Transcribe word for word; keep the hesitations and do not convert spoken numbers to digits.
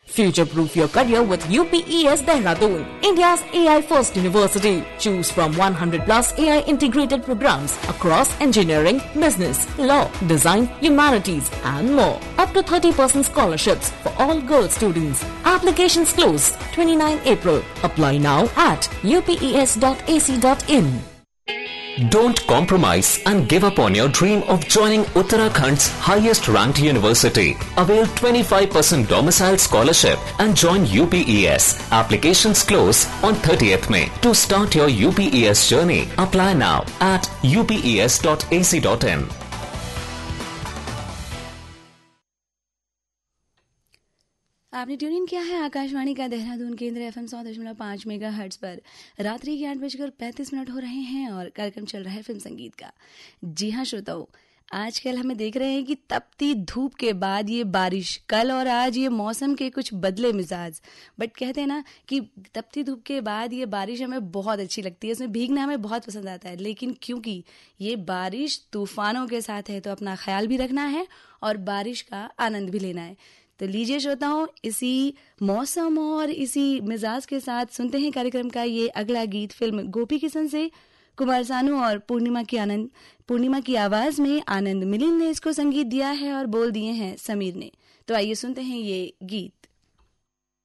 Future-proof your career with U P E S Dehradun, India's A I first university. Choose from one hundred plus A I integrated programs across engineering, business, law, design, humanities and more. Up to thirty percent scholarships for all girls students. Applications close twenty-ninth April. Apply now at u p e s dot a c dot in. Don't compromise and give up on your dream of joining Uttarakhand's highest ranked university. Avail twenty-five percent domicile scholarship and join U P E S. Applications close on thirtieth May. To start your U P E S journey, apply now at u p e s dot a c dot in. आपने tune in किया है आकाशवाणी का देहरादून केंद्र FM सौ दशमलव पाँच mega hertz पर। रात्रि के आठ बजकर पैंतीस मिनट हो रहे हैं और कार्यक्रम चल रहा है फिल्म संगीत का। जी हाँ श्रोताओं, आजकल हमें देख रहे हैं कि तपती धूप के बाद ये बारिश, कल और आज ये मौसम के कुछ बदले मिजाज, बट कहते हैं ना कि तपती धूप के बाद ये बारिश हमें बहुत अच्छी लगती है, इसमें भीगना हमें बहुत पसंद आता है। लेकिन क्योंकि ये बारिश तूफानों के साथ है तो अपना ख्याल भी रखना है और बारिश का आनंद भी लेना है। तो लीजिए श्रोताओं, इसी मौसम और इसी मिजाज के साथ सुनते हैं कार्यक्रम का ये अगला गीत। फिल्म गोपी किशन से कुमार सानू और पूर्णिमा की आनंद पूर्णिमा की आवाज में आनंद मिलिंद ने इसको संगीत दिया है और बोल दिए हैं समीर ने। तो आइए सुनते हैं ये गीत।